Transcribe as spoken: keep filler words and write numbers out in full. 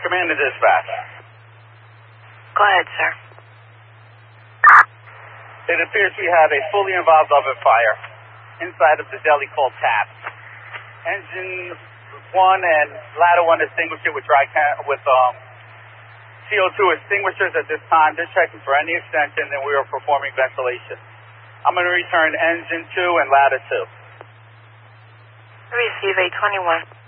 Command and dispatch. Go ahead, sir. It appears we have a fully involved oven fire inside of the deli called Taps. Engine one and ladder one extinguisher with dry can with um C O two extinguishers at this time. They're checking for any extension, and we are performing ventilation. I'm going to return engine two and ladder two. Receive eight twenty-one.